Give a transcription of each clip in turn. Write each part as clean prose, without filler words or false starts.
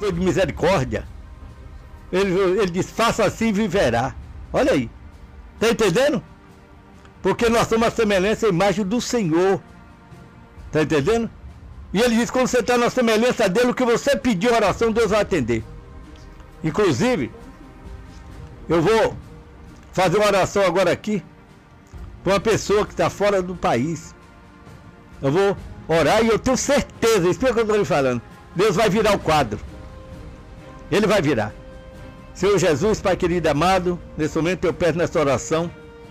de misericórdia. Ele diz, faça assim e viverá. Olha aí. Está entendendo? Porque nós somos a semelhança e a imagem do Senhor. Está entendendo? E ele diz, quando você está na semelhança dele, o que você pedir em oração, Deus vai atender. Inclusive, eu vou fazer uma oração agora aqui para uma pessoa que está fora do país. Eu vou orar e eu tenho certeza, isso é o que eu estou lhe falando. Deus vai virar o quadro. Ele vai virar. Senhor Jesus, Pai querido e amado, nesse momento eu peço nessa oração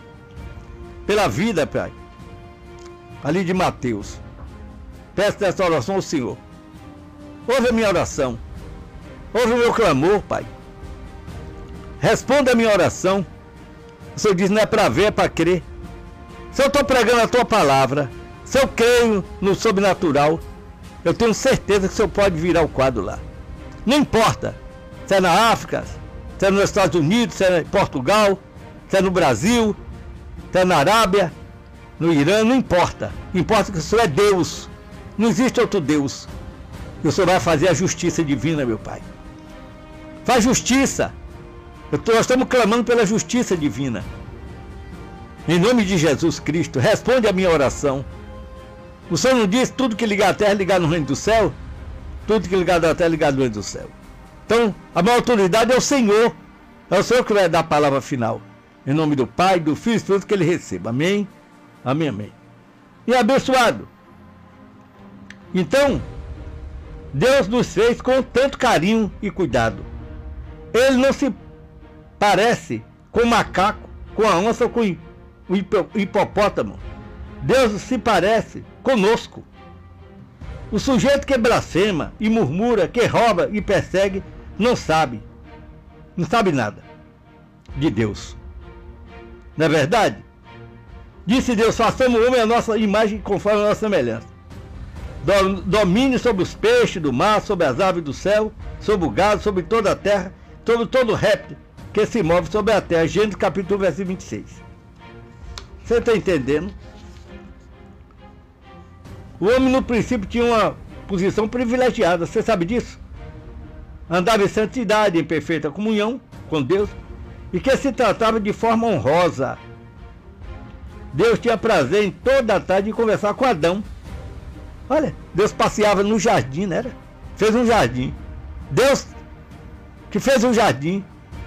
pela vida, Pai, ali de Mateus. Peço nessa oração ao Senhor. Ouve a minha oração. Ouve o meu clamor, Pai. Responda a minha oração. O Senhor diz, não é para ver, é para crer. Se eu estou pregando a Tua palavra, se eu creio no sobrenatural, eu tenho certeza que o Senhor pode virar o quadro lá. Não importa se é na África, se é nos Estados Unidos, se é em Portugal, se é no Brasil, se é na Arábia, no Irã, não importa. Importa que o Senhor é Deus. Não existe outro Deus. E o Senhor vai fazer a justiça divina, meu Pai. Faz justiça. Nós estamos clamando pela justiça divina. Em nome de Jesus Cristo, responde a minha oração. O Senhor não diz tudo que ligar a terra, ligar no reino do céu? Tudo que ligar da terra, ligar no reino do céu. Então, a maior autoridade é o Senhor. É o Senhor que vai dar a palavra final. Em nome do Pai, do Filho e do Espírito, que Ele receba. Amém? Amém, amém. E abençoado. Então, Deus nos fez com tanto carinho e cuidado. Ele não se parece com o macaco, com a onça ou com o hipopótamo. Deus se parece conosco. O sujeito que blasfema e murmura, que rouba e persegue, não sabe nada de Deus. Não é verdade? Disse Deus, façamos o homem a nossa imagem conforme a nossa semelhança. Domine sobre os peixes do mar, sobre as aves do céu, sobre o gado, sobre toda a terra, sobre todo réptil que se move sobre a terra. Gênesis capítulo 1, versículo 26. Você está entendendo? O homem no princípio tinha uma posição privilegiada, você sabe disso? Andava em santidade, em perfeita comunhão com Deus, e que se tratava de forma honrosa. Deus tinha prazer em toda a tarde em conversar com Adão. Olha, Deus passeava no jardim, né? Fez um jardim. Deus que fez um jardim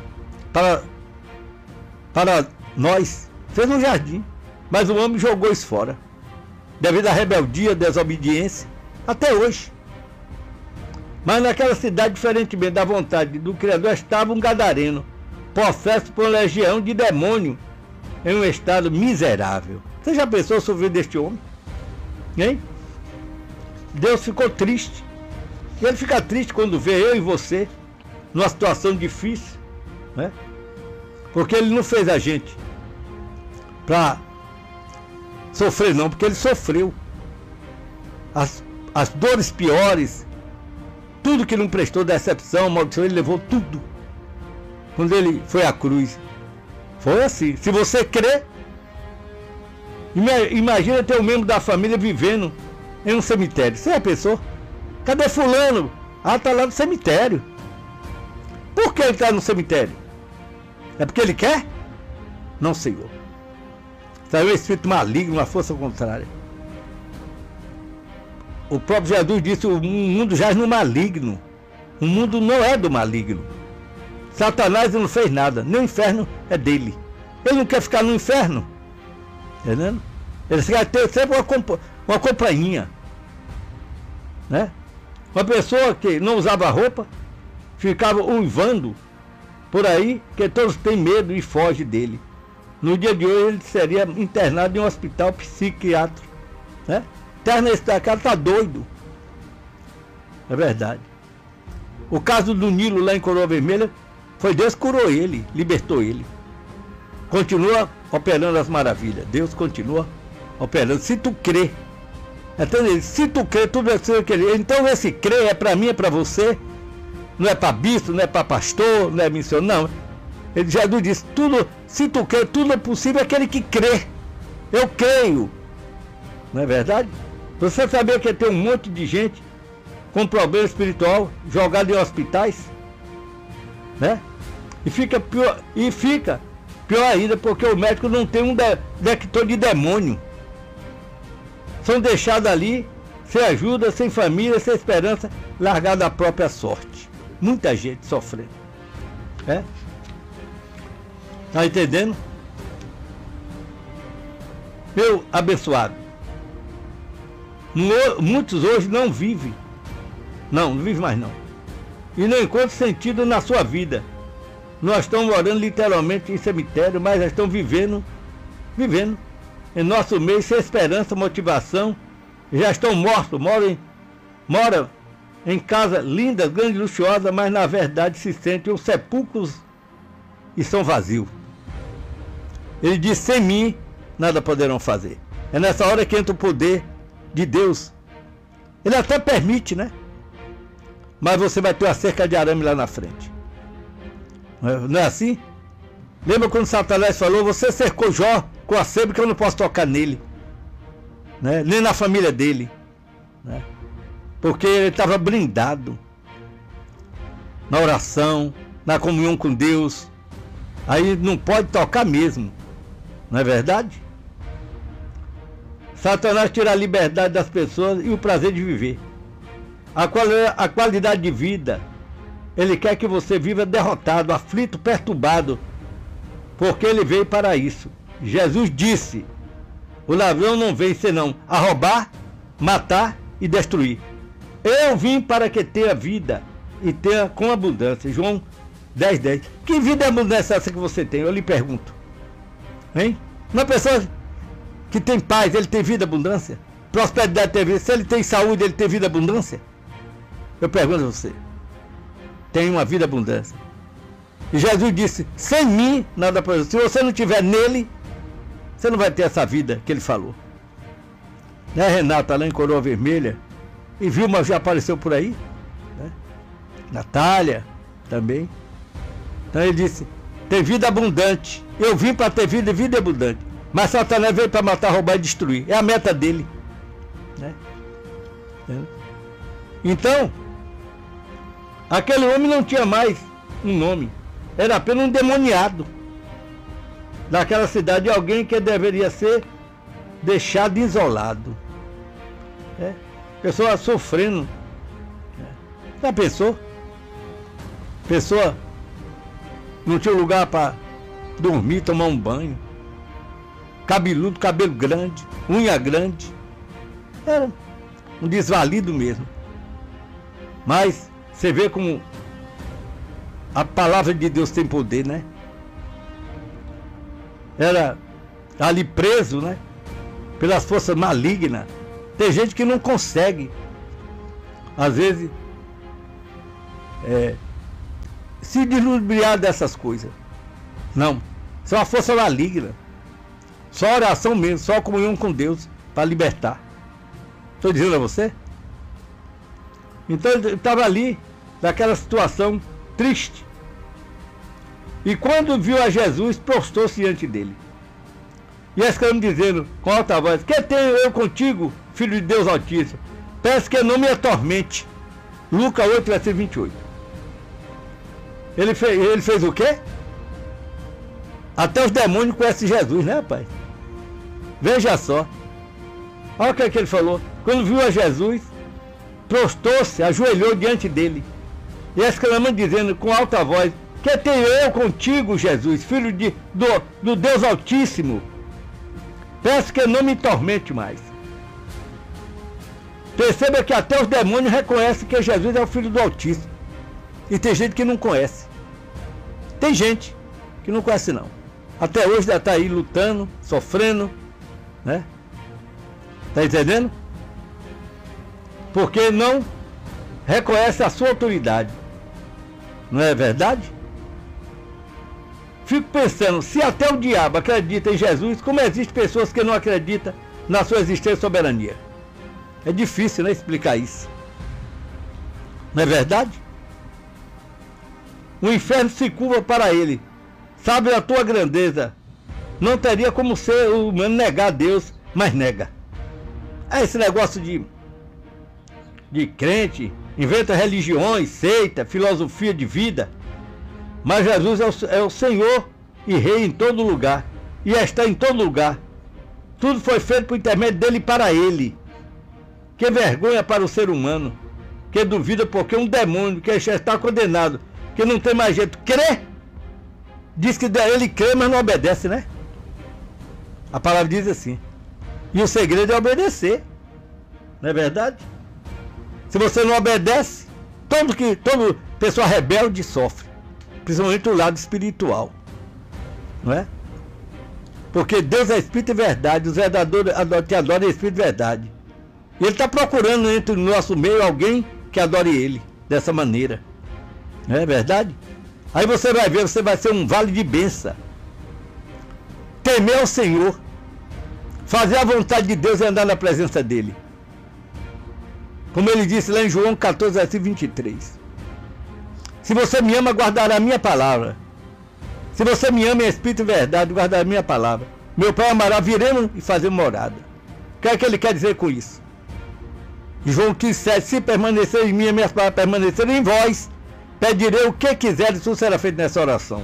para nós, fez um jardim, mas o homem jogou isso fora. Devido à rebeldia, desobediência, até hoje. Mas naquela cidade, diferentemente da vontade do Criador, estava um gadareno, possesso por uma legião de demônio, em um estado miserável. Você já pensou sobre deste homem? Hein? Deus ficou triste. E Ele fica triste quando vê eu e você numa situação difícil, né? Porque Ele não fez a gente para sofrer, não, porque Ele sofreu as dores piores, tudo que não prestou, decepção, maldição, Ele levou tudo quando Ele foi à cruz. Foi assim. Se você crê, imagina ter um membro da família vivendo em um cemitério. Você já pensou? Cadê fulano? Ah, está lá no cemitério. Por que ele está no cemitério? É porque ele quer? Não, Senhor. Saiu um espírito maligno, uma força contrária. O próprio Jesus disse, o mundo jaz no maligno. O mundo não é do maligno. Satanás não fez nada, nem o inferno é dele. Ele não quer ficar no inferno. Entendendo? Ele quer ter sempre uma companhia. Né? Uma pessoa que não usava roupa, ficava uivando por aí, que todos têm medo e fogem dele. No dia de hoje ele seria internado em um hospital psiquiátrico. Né? Interna esse cara tá doido. É verdade. O caso do Nilo lá em Coroa Vermelha, foi Deus que curou ele, libertou ele. Continua operando as maravilhas. Deus continua operando. Se tu crê, então, se tu crê, tudo vai ser querer. Então esse crer é para mim, é para você. Não é para bispo, não é para pastor, não é missionário, não. Ele já disse, tudo, se tu crê, tudo é possível aquele que crê. Eu creio. Não é verdade? Você sabia que tem um monte de gente com problema espiritual, jogado em hospitais, né? E fica pior ainda, porque o médico não tem um detector de demônio. São deixados ali, sem ajuda, sem família, sem esperança, largados à própria sorte. Muita gente sofrendo. Tá entendendo? Meu abençoado, muitos hoje não vivem. Não vive mais não. E não encontra sentido na sua vida. Nós estamos morando literalmente em cemitério, mas já estão vivendo em nosso meio sem esperança, motivação. Já estão mortos, moram em casas lindas, grandes, luxuosas, mas na verdade se sentem os sepulcros e são vazios. Ele diz: sem mim nada poderão fazer. É nessa hora que entra o poder de Deus. Ele até permite, né? Mas você vai ter uma cerca de arame lá na frente. Não é assim? Lembra quando Satanás falou: você cercou Jó com a sebe que eu não posso tocar nele, né? Nem na família dele, né? Porque ele estava blindado na oração, na comunhão com Deus. Aí não pode tocar mesmo, não é verdade? Satanás tira a liberdade das pessoas e o prazer de viver. A qualidade de vida, ele quer que você viva derrotado, aflito, perturbado, porque ele veio para isso. Jesus disse: o ladrão não vem senão a roubar, matar e destruir. Eu vim para que tenha vida e tenha com abundância. João 10:10. Que vida e abundância é essa que você tem? Eu lhe pergunto. Hein? Uma pessoa que tem paz, ele tem vida e abundância? Prosperidade tem vida. Se ele tem saúde, ele tem vida e abundância? Eu pergunto a você. Tem uma vida e abundância. E Jesus disse: sem mim nada pode fazer. Se você não estiver nele, você não vai ter essa vida que ele falou. Né, Renata, lá em Coroa Vermelha, e Vilma já apareceu por aí, né? Natália também. Então ele disse: tem vida abundante. Eu vim para ter vida e vida abundante. Mas Satanás veio para matar, roubar e destruir. É a meta dele, né? Então, aquele homem não tinha mais um nome. Era apenas um demoniado daquela cidade, alguém que deveria ser deixado isolado. Pessoa sofrendo. Já pensou? Pessoa não tinha lugar para dormir, tomar um banho. Cabeludo, cabelo grande, unha grande. Era um desvalido mesmo. Mas você vê como a palavra de Deus tem poder, né? Era ali preso, né? Pelas forças malignas. Tem gente que não consegue, às vezes, se deslumbrar dessas coisas. Não. Isso é uma força maligna. Só oração mesmo, só comunhão com Deus para libertar. Estou dizendo a você? Então ele estava ali, naquela situação triste. E quando viu a Jesus, prostrou-se diante dele. E exclamou dizendo com alta voz: que tenho eu contigo, Filho de Deus Altíssimo? Peço que não me atormente. Lucas 8, versículo 28. Ele fez o quê? Até os demônios conhecem Jesus, né, rapaz? Veja só. Olha o que ele falou. Quando viu a Jesus, prostrou-se, ajoelhou diante dele. E exclamando dizendo com alta voz: que tenho eu contigo, Jesus, Filho do Deus Altíssimo? Peço que não me tormente mais. Perceba que até os demônios reconhecem que Jesus é o Filho do Altíssimo. E tem gente que não conhece. Tem gente que não conhece não. Até hoje já está aí lutando, sofrendo, né? Está entendendo? Porque não reconhece a sua autoridade. Não é verdade? Fico pensando, se até o diabo acredita em Jesus, como existem pessoas que não acreditam na sua existência e soberania? É difícil, né, explicar isso. Não é verdade? O inferno se curva para ele. Sabe a tua grandeza. Não teria como ser humano negar a Deus, mas nega. É esse negócio de crente, inventa religiões, seita, filosofia de vida. Mas Jesus é o Senhor e Rei em todo lugar. E está em todo lugar. Tudo foi feito por intermédio dele e para ele. Que vergonha para o ser humano, que duvida porque um demônio que já está condenado, que não tem mais jeito, crê. Diz que ele crê, mas não obedece, né? A palavra diz assim. E o segredo é obedecer. Não é verdade? Se você não obedece, todo pessoa rebelde sofre. Principalmente o lado espiritual. Não é? Porque Deus é Espírito e verdade. Os verdadeiros que adoram é Espírito e verdade. E Ele está procurando entre o nosso meio alguém que adore Ele dessa maneira. Não é verdade? Aí você vai ver, você vai ser um vale de bênção. Temer ao Senhor. Fazer a vontade de Deus e andar na presença dEle. Como Ele disse lá em João 14, versículo 23. Se você me ama, guardará a minha palavra. Se você me ama em espírito e verdade, guardará a minha palavra. Meu Pai amará, viremos e fazemos morada. O que é que Ele quer dizer com isso? João 15,7. Se permanecer em mim, minhas palavras permanecerem em vós, pedirei o que quiseres, tudo será feito nessa oração.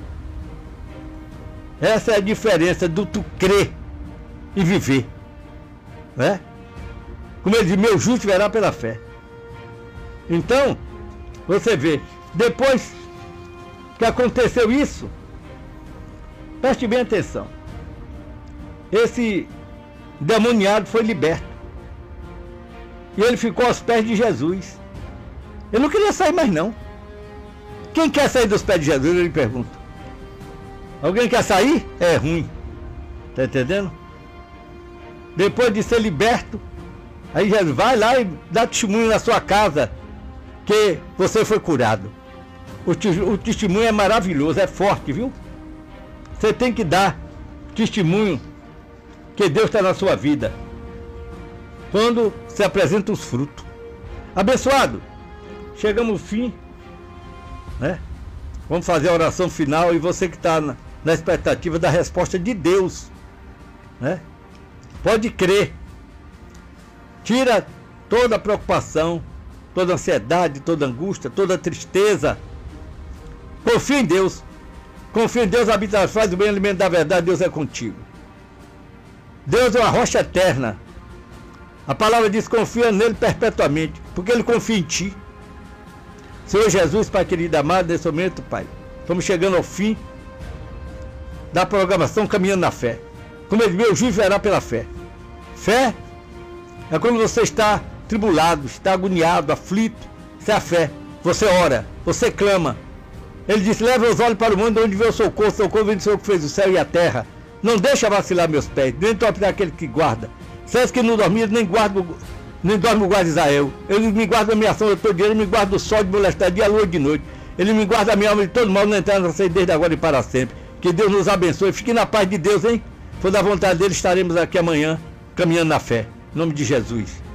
Essa é a diferença do tu crer e viver. Né? Como ele diz, meu justo verá pela fé. Então, você vê, depois que aconteceu isso, preste bem atenção. Esse demoniado foi liberto. E ele ficou aos pés de Jesus. Ele não queria sair mais não. Quem quer sair dos pés de Jesus? Eu lhe pergunto. Alguém quer sair? É ruim. Tá entendendo? Depois de ser liberto, aí Jesus vai lá e dá testemunho na sua casa que você foi curado. O testemunho é maravilhoso, é forte, viu? Você tem que dar testemunho que Deus está na sua vida. Quando se apresentam os frutos. Abençoado, chegamos ao fim, né? Vamos fazer a oração final e você que está na expectativa da resposta de Deus, né? Pode crer. Tira toda a preocupação, toda a ansiedade, toda a angústia, toda a tristeza. Confia em Deus. Confia em Deus, habita, faz o bem, alimento da verdade, Deus é contigo. Deus é uma rocha eterna. A palavra diz, confia nele perpetuamente, porque ele confia em ti. Senhor Jesus, Pai querido amado, nesse momento, Pai, estamos chegando ao fim da programação Caminhando na Fé. Como ele diz, meu juiz verá pela fé. Fé é quando você está tribulado, está agoniado, aflito. Isso é a fé. Você ora, você clama. Ele disse, leva os olhos para o mundo onde vê o socorro vem do Senhor que fez o céu e a terra. Não deixa vacilar meus pés, nem toque daquele que guarda. Cês que não dormia, nem dorme o guarda de Israel. Ele me guarda da minha ação de todo dia, ele me guarda do sol de molestar, dia, lua e de noite. Ele me guarda a minha alma de todo mal, não entrar na sair desde agora e para sempre. Que Deus nos abençoe. Fique na paz de Deus, hein? For da vontade dele, estaremos aqui amanhã, caminhando na fé. Em nome de Jesus.